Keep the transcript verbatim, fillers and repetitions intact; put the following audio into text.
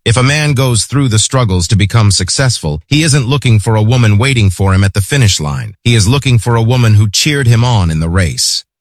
If a man goes through the struggles to become successful, he isn't looking for a woman waiting for him at the finish line. He is looking for a woman who cheered him on in the race.